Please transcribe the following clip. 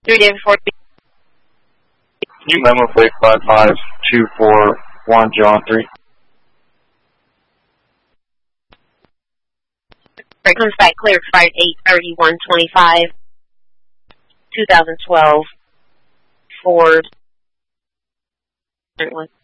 3 David Ford. New memo plate 55241 John 3. Comes back clear, expired 8/31/25, 2012, Ford.